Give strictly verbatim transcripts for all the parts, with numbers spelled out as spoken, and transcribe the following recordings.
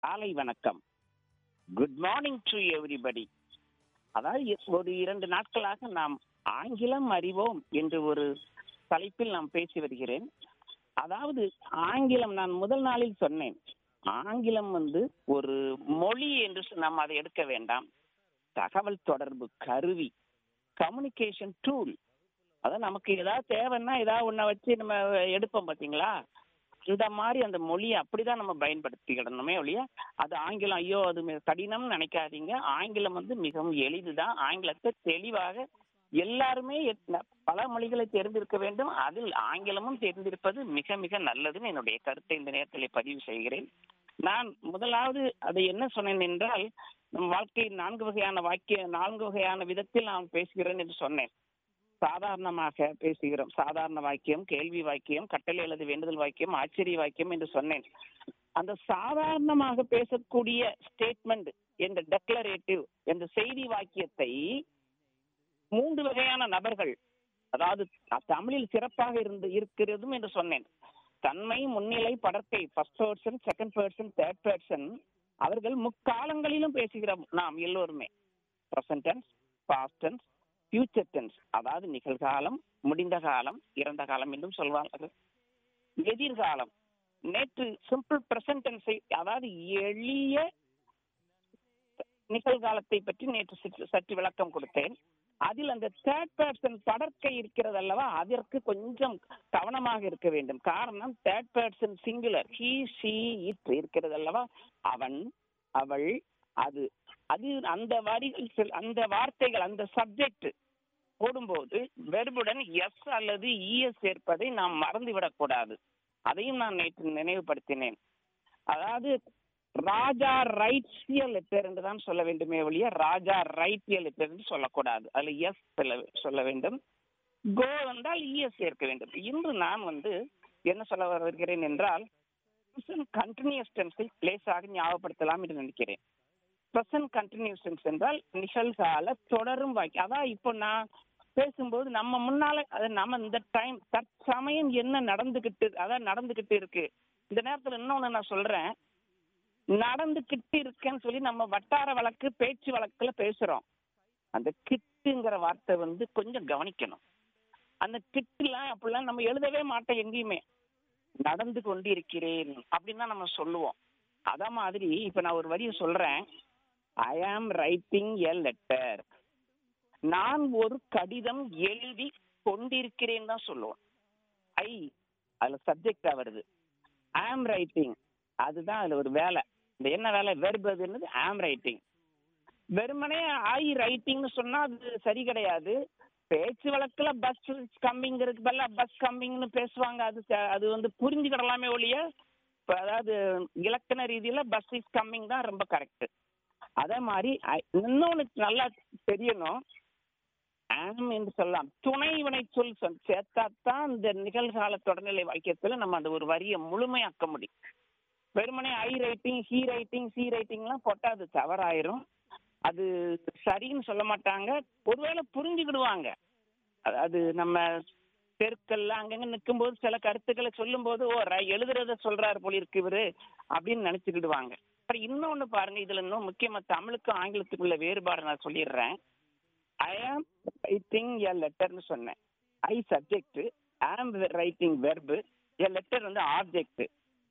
காலை வணக்கம். Good morning to everybody. அதாவது ஒரு இரண்டு நாட்களாக நாம் ஆங்கிலம் அறிவோம் என்று ஒரு தலைப்பில் நாம் பேசி வருகிறேன். அதாவது ஆங்கிலம் நான் முதல் நாளில் சொன்னேன். ஆங்கிலம் வந்து ஒரு மொழி என்று நாம் அதை எடுக்க வேண்டாம். தகவல் தொடர்பு கருவி, கம்யூனிகேஷன் டூல். அதான் நமக்கு ஏதாவது தேவைன்னா ஏதாவது ஒன்றை வச்சு நம்ம எடுப்போம் பார்த்தீங்களா? இந்த மாதிரி அந்த மொழியை அப்படிதான் நம்ம பயன்படுத்திக்கிடணுமே ஒழிய அது ஆங்கிலம் ஐயோ அது மிக கடினம்னு நினைக்காதீங்க. ஆங்கிலம் வந்து மிகவும் எளிதுதான். ஆங்கிலத்தை தெளிவாக எல்லாருமே எத்- பல மொழிகளை தெரிந்திருக்க வேண்டும். அதில் ஆங்கிலமும் தெரிந்திருப்பது மிக மிக நல்லதுன்னு என்னுடைய கருத்தை இந்த நேரத்தில் பதிவு செய்கிறேன். நான் முதலாவது அதை என்ன சொன்னேன் என்றால், நம் வாழ்க்கையில் நான்கு வகையான வாக்கிய நான்கு வகையான விதத்தில் நான் பேசுகிறேன் என்று சொன்னேன். சாதாரணமாக பேசுகிறோம். சாதாரண வாக்கியம், கேள்வி வாக்கியம், கட்டளை அல்லது வேண்டுதல் வாக்கியம், ஆச்சரிய வாக்கியம் என்று சொன்னேன். அந்த சாதாரணமாக பேசக்கூடிய ஸ்டேட்மெண்ட் என்ற டெக்ளரேட்டிவ் என்ற செய்தி வாக்கியத்தை மூன்று வகையான நபர்கள், அதாவது தமிழில் சிறப்பாக இருந்து இருக்கிறதும் என்று சொன்னேன். தன்மை, முன்னிலை, படர்க்கை, first person, second person, third person, அவர்கள் முக்காலங்களிலும் பேசுகிறோம் நாம் எல்லோருமே. Present tense, past tense, future tense, அதாவது நிகழ்காலம், முடிந்த காலம், இறந்த காலம் என்றும் சொல்வார்கள். எதிர்காலம், நேற்று சிம்பிள் ப்ரெசன்ட் டென்ஸை, அதாவது எளிய நிகழ்காலத்தை பற்றி நேற்று சற்று சற்று விளக்கம் கொடுத்தேன். அதில் அந்த தேர்ட் பர்சன் படர்க்கை இருக்கிறது அல்லவா, அதற்கு கொஞ்சம் கவனமாக இருக்க வேண்டும். காரணம், third person singular, he she it இருக்கிறது அல்லவா, அவன், அவள், அது அது அந்த வரிகள் சில- அந்த வார்த்தைகள், அந்த சப்ஜெக்ட் போடும்போது வெர்புடன் எஸ் அல்லது இஎஸ் சேர்ப்பதை நாம் மறந்துவிடக் கூடாது. அதையும் நான் நேற்று நினைவுபடுத்தினேன். அதாவது ராஜா ரைட்ஸ் எ லெட்டர் என்று தான் சொல்ல வேண்டுமே ஒழிய ராஜா ரைட் எ லெட்டர் என்று சொல்லக்கூடாது. அதுல எஸ் சொல்ல சொல்ல வேண்டும். கோ வந்தால் இஎஸ் சேர்க்க வேண்டும். இன்று நான் வந்து என்ன சொல்ல வருகிறேன் என்றால், கண்டினியூஸ் டென்ஸை லேசாக ஞாபகப்படுத்தலாம் என்று நினைக்கிறேன். ப்ரெசன்ட் கண்டினியூஸ் டென்ஸ் என்றால் நிகழ்கால தொடரும் வாக்கியம். அதான் இப்போ நான் பேசும்போது நம்ம முன்னால அது நம்ம இந்த டைம் தற்சமயம் என்ன நடந்துகிட்டு, அதான் நடந்துகிட்டு இருக்கு. இந்த நேரத்துல இன்னொன்னு நான் சொல்றேன். நடந்துகிட்டு இருக்கேன்னு சொல்லி நம்ம வட்டார வழக்கு, பேச்சு வழக்குல பேசுறோம். அந்த கிட்டுங்கிற வார்த்தை வந்து கொஞ்சம் கவனிக்கணும். அந்த கிட்டுலாம் அப்படிலாம் நம்ம எழுதவே மாட்டோம் எங்கேயுமே. நடந்து கொண்டிருக்கிறேன் அப்படின்னு தான் நம்ம சொல்லுவோம். அத மாதிரி இப்ப நான் ஒரு வரியை சொல்றேன். ஐ ஆம் ரைட்டிங் எ லெட்டர். நான் ஒரு கடிதம் எழுதி கொண்டிருக்கிறேன் தான் சொல்லுவோம். ஐ அதுல சப்ஜெக்டா வருது. ஆம் ரைட்டிங் அதுதான் அதுல ஒரு வேலை. இந்த என்ன வேலை, வெர்ப் அது என்னது, ஆம் ரைட்டிங். வெறுமனே ஐ ரைட்டிங்னு சொன்னா அது சரி கிடையாது. பேச்சு வழக்குல பஸ் கம்மிங்கிறதுக்கு பதிலா பஸ் கம்மிங்னு பேசுவாங்க. அது ச- அது வந்து புரிஞ்சுக்கிடலாமே ஒழிய, இப்ப அதாவது இலக்கண ரீதியில பஸ் இஸ் கம்மிங் தான் ரொம்ப கரெக்ட். அதே மாதிரி I- இன்னொன்னு நல்லா தெரியணும். ஆம் என்று சொல்லலாம். துணை வினை சொல் சொல் சேர்த்தாத்தான் இந்த நிகழ்கால தொடர்நிலை வாக்கியத்துல நம்ம அந்த ஒரு வரியை முழுமையாக்க முடியும். வெறுமனே ஐ ரைட்டிங், ஹீ ரைட்டிங், சி ரைட்டிங்லாம் போட்டா அது தவறாயிரும். அது சரின்னு சொல்ல மாட்டாங்க. ஒருவேளை புரிஞ்சுக்கிடுவாங்க. அது நம்ம தெருக்கள்ல அங்கங்க நிற்கும்போது சில கருத்துக்களை சொல்லும் போது, ஓ ரை- எழுதுறத சொல்றாரு போல இருக்கு இவரு அப்படின்னு நினைச்சுக்கிடுவாங்க. அப்புறம் இன்னொன்னு பாருங்க, இதுல இன்னும் முக்கியமா தமிழுக்கும் ஆங்கிலத்துக்குள்ள வேறுபாடு நான் சொல்லிடுறேன். ஐ ஆம் ரைட்டிங் எ லெட்டர்னு சொன்னேன். ஐ சப்ஜெக்ட், ஆம் ரைட்டிங் வெர்பு, எ லெட்டர் வந்து ஆப்ஜெக்ட்.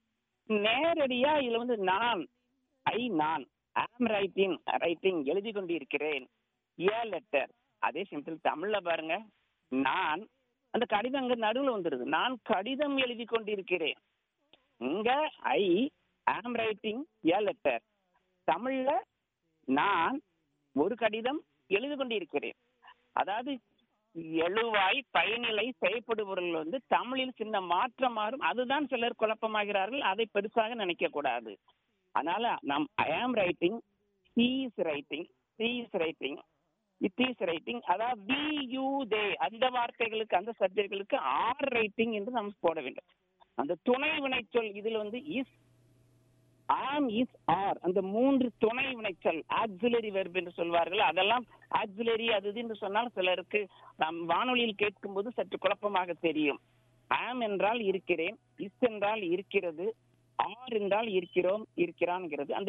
நேரடியா இதுல வந்து நான், ஐ நான், ஆம் ரைட்டிங் ரைட்டிங் எழுதி கொண்டிருக்கிறேன், ஏ லெட்டர். அதே சிம்பிள் தமிழ்ல பாருங்க, நான், அந்த கடிதம் அங்க நடுவுல வந்துருது. நான் கடிதம் எழுதி கொண்டிருக்கிறேன். இங்க ஐ ஆம் ரைட்டிங் ஏ லெட்டர். தமிழ்ல நான் ஒரு கடிதம் எழுதி கொண்டிருக்கிறேன். அதாவது எழுவாய் பயனிலை செயற்படுபொருள் வந்து தமிழில் சின்ன மாற்றம் மாறும். அதுதான் சிலர் குழப்பமாகிறார்கள். அதை பெருசாக நினைக்க கூடாது. அதனால நாம் ஐ ஆம் writing, he is writing, she is writing, it is writing, அதாவது வி யூ தே அந்த வார்த்தைகளுக்கு, அந்த சப்ஜெக்ட்களுக்கு ஆர் ரைட்டிங் என்று நாம் போட வேண்டும். அந்த துணை வினைச்சொல் இதில் வந்து இஸ், ஆம், இஸ், ஆர், அந்த மூன்று துணை வினைச்சொல் ஆக்சிலரி வெர்ப் என்று சொல்வார்கள். அதெல்லாம் ஆக்சிலரி அது இது என்று சொன்னால் சிலருக்கு நாம் வானொலியில் கேட்கும்போது சற்று குழப்பமாக தெரியும். ஆம் என்றால் இருக்கிறேன், இஸ் என்றால் இருக்கிறது, ஆர் என்றால் இருக்கிறோம் இருக்கிறான்ங்கிறது. அந்த